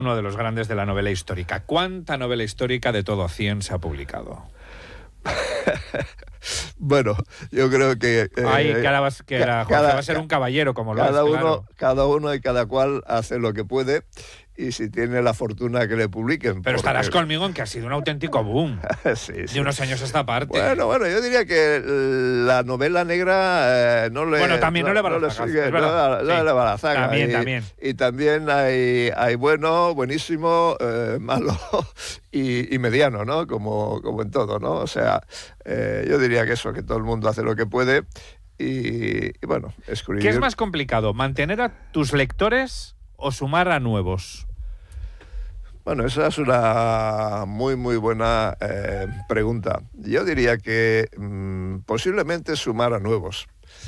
Uno de los grandes de la novela histórica. ¿Cuánta novela histórica de todo a 100 se ha publicado? Bueno, yo creo que... Jorge va a ser un caballero, como lo es, claro. Cada uno y cada cual hace lo que puede, y si tiene la fortuna que le publiquen. Pero estarás conmigo en que ha sido un auténtico boom. Sí. De unos años a esta parte. Bueno, yo diría que la novela negra no le... Bueno, también no le va la zaga. También. Y también hay bueno, buenísimo, malo y mediano, ¿no? Como en todo, ¿no? O sea, yo diría que eso, que todo el mundo hace lo que puede y bueno, escribir... ¿Qué es más complicado, mantener a tus lectores o sumar a nuevos? Bueno, esa es una muy buena pregunta. Yo diría que posiblemente sumar a nuevos,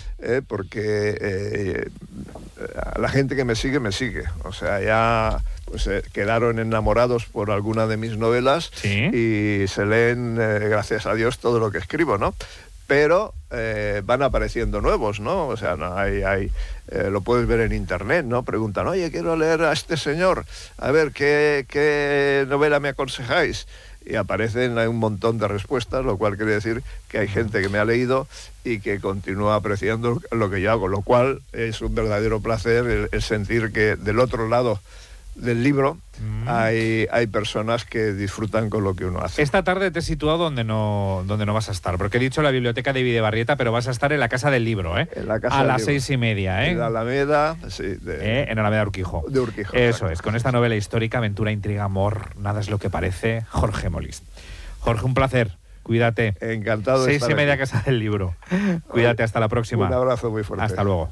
porque la gente que me sigue. O sea, ya pues, quedaron enamorados por alguna de mis novelas. ¿Sí? Y se leen, gracias a Dios, todo lo que escribo, ¿no? Pero van apareciendo nuevos, ¿no? O sea, no hay lo puedes ver en internet, ¿no? Preguntan, oye, quiero leer a este señor, a ver, ¿qué novela me aconsejáis? Y aparecen un montón de respuestas, lo cual quiere decir que hay gente que me ha leído y que continúa apreciando lo que yo hago, lo cual es un verdadero placer el sentir que del otro lado del libro hay personas que disfrutan con lo que uno hace. Esta tarde te he situado donde no vas a estar, porque he dicho la biblioteca de Videbarrieta, pero vas a estar en la Casa del Libro, ¿eh? En la Casa a del las Libro. 6:30, ¿eh? En la Alameda, sí. En Alameda Urquijo. De Urquijo. Eso exacto. es, con esta novela histórica, aventura, intriga, amor, nada es lo que parece, Jorge Molist. Jorge, un placer. Cuídate. Encantado de estar 6:30, aquí. Casa del Libro. Cuídate, hasta la próxima. Un abrazo muy fuerte. Hasta luego.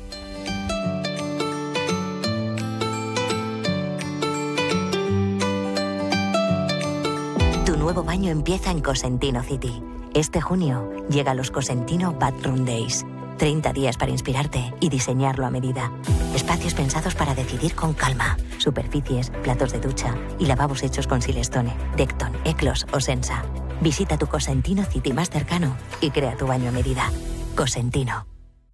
Tu nuevo baño empieza en Cosentino City. Este junio llega los Cosentino Bathroom Days. 30 días para inspirarte y diseñarlo a medida. Espacios pensados para decidir con calma. Superficies, platos de ducha y lavabos hechos con Silestone, Decton, Eclos o Sensa. Visita tu Cosentino City más cercano y crea tu baño a medida. Cosentino.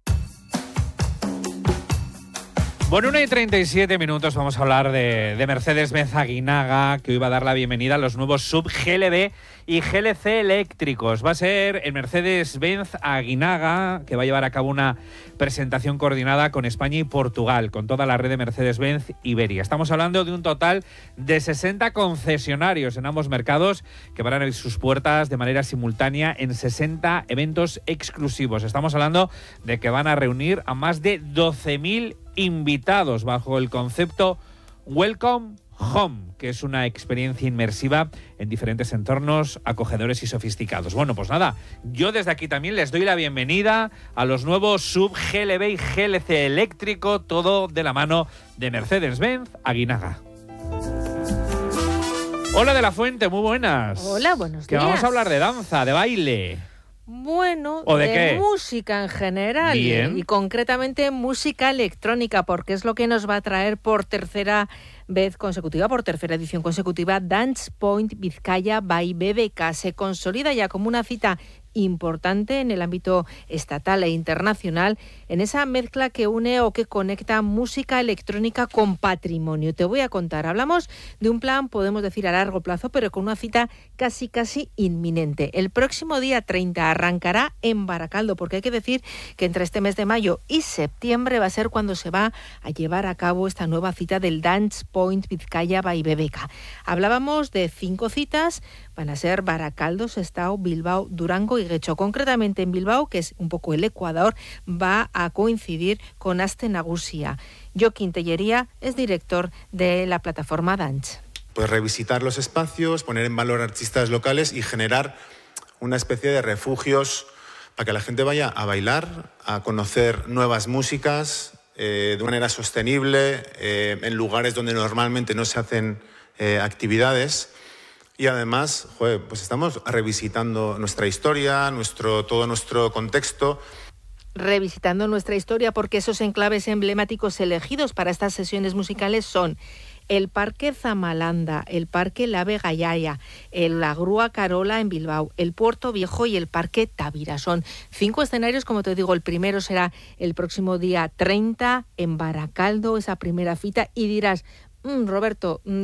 Bueno, 1:37, vamos a hablar de Mercedes-Benz Aguinaga, que hoy va a dar la bienvenida a los nuevos SUV GLB y GLC eléctricos. Va a ser el Mercedes-Benz Aguinaga, que va a llevar a cabo una presentación coordinada con España y Portugal, con toda la red de Mercedes-Benz Iberia. Estamos hablando de un total de 60 concesionarios en ambos mercados que van a abrir sus puertas de manera simultánea en 60 eventos exclusivos. Estamos hablando de que van a reunir a más de 12.000 invitados bajo el concepto Welcome Home, que es una experiencia inmersiva en diferentes entornos acogedores y sofisticados. Bueno, pues nada, yo desde aquí también les doy la bienvenida a los nuevos SUV GLB y GLC eléctrico, todo de la mano de Mercedes-Benz Aguinaga. Hola de la Fuente, muy buenas. Hola, buenos días. Que vamos a hablar de danza, de baile. Bueno, ¿O de qué? Música en general. Bien. Y concretamente música electrónica, porque es lo que nos va a traer por tercera vez consecutiva, por tercera edición consecutiva, Dance Point Vizcaya by BBK. Se consolida ya como una cita importante en el ámbito estatal e internacional, en esa mezcla que une o que conecta música electrónica con patrimonio. Te voy a contar, hablamos de un plan, podemos decir a largo plazo, pero con una cita casi inminente. El próximo día 30 arrancará en Baracaldo, porque hay que decir que entre este mes de mayo y septiembre va a ser cuando se va a llevar a cabo esta nueva cita del Dance Point Vizcaya by BBK. Hablábamos de 5 citas, van a ser Baracaldo, Sestao, Bilbao, Durango y Guecho. Concretamente en Bilbao, que es un poco el Ecuador, va a coincidir con Aste Nagusia. Joaquín Tellería es director de la plataforma Dance. Pues revisitar los espacios, poner en valor artistas locales y generar una especie de refugios para que la gente vaya a bailar, a conocer nuevas músicas de manera sostenible, en lugares donde normalmente no se hacen actividades. Y además, pues estamos revisitando nuestra historia, todo nuestro contexto. Revisitando nuestra historia, porque esos enclaves emblemáticos elegidos para estas sesiones musicales son el Parque Zamalanda, el Parque La Vegallaya, la Grúa Carola en Bilbao, el Puerto Viejo y el Parque Tavira. Son 5 escenarios, como te digo, el primero será el próximo día 30 en Baracaldo, esa primera cita, y dirás, Roberto,